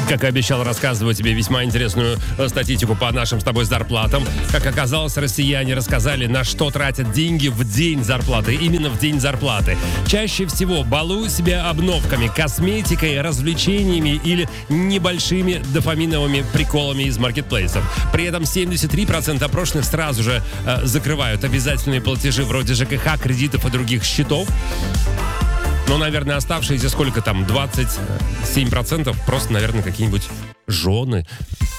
Как и обещал, рассказываю тебе весьма интересную статистику по нашим с тобой зарплатам. Как оказалось, россияне рассказали, на что тратят деньги в день зарплаты. Именно в день зарплаты. Чаще всего балуют себя обновками, косметикой, развлечениями или небольшими дофаминовыми приколами из маркетплейсов. При этом 73% опрошенных сразу же закрывают обязательные платежи вроде ЖКХ, кредитов и других счетов. Но, наверное, оставшиеся сколько там, 27% просто, наверное, какие-нибудь жены